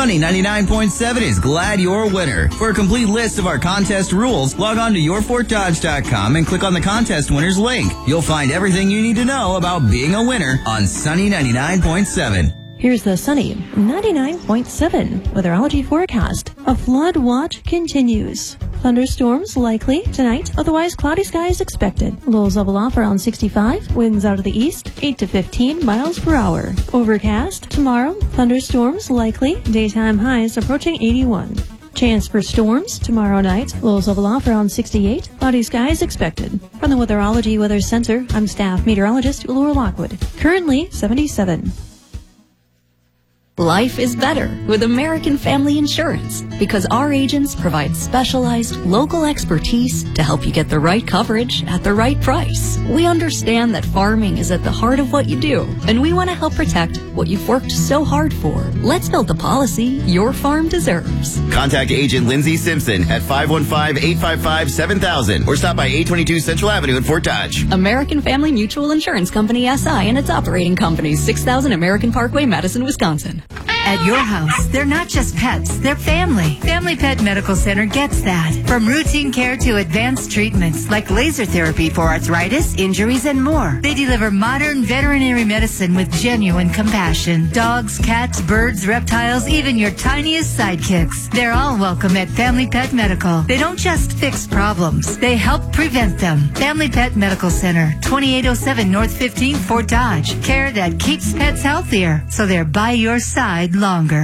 Sunny 99.7 is glad you're a winner. For a complete list of our contest rules, log on to yourfortdodge.com and click on the contest winners link. You'll find everything you need to know about being a winner on Sunny 99.7. Here's the Sunny 99.7 weatherology forecast. A flood watch continues. Thunderstorms likely tonight, otherwise cloudy skies expected. Lows level off around 65, winds out of the east, 8 to 15 miles per hour. Overcast tomorrow, thunderstorms likely, daytime highs approaching 81. Chance for storms tomorrow night, lows level off around 68, cloudy skies expected. From the Weatherology Weather Center, I'm staff meteorologist Laura Lockwood. Currently 77. Life is better with American Family Insurance because our agents provide specialized local expertise to help you get the right coverage at the right price. We understand that farming is at the heart of what you do, and we want to help protect what you've worked so hard for. Let's build the policy your farm deserves. Contact Agent Lindsay Simpson at 515-855-7000 or stop by 822 Central Avenue in Fort Dodge. American Family Mutual Insurance Company, SI, and its operating companies, 6000 American Parkway, Madison, Wisconsin. At your house, they're not just pets, they're family. Family Pet Medical Center gets that. From routine care to advanced treatments like laser therapy for arthritis, injuries, and more. They deliver modern veterinary medicine with genuine compassion. Dogs, cats, birds, reptiles, even your tiniest sidekicks. They're all welcome at Family Pet Medical. They don't just fix problems, they help prevent them. Family Pet Medical Center, 2807 North 15th, Fort Dodge. Care that keeps pets healthier, so they're by your side longer.